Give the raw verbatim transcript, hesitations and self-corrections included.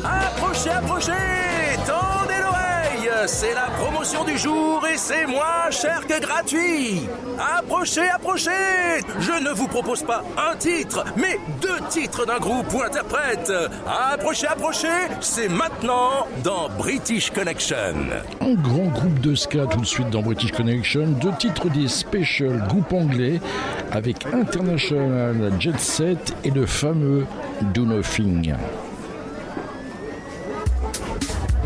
Approchez, approchez, tendez l'oreille. C'est la promotion du jour et c'est moins cher que gratuit. Approchez, approchez. Je ne vous propose pas un titre, mais deux titres d'un groupe ou interprète. Approchez, approchez, c'est maintenant dans British Connection. Un grand groupe de ska tout de suite dans British Connection. Deux titres des Special, groupe anglais, avec International Jet Set et le fameux Do Nothing.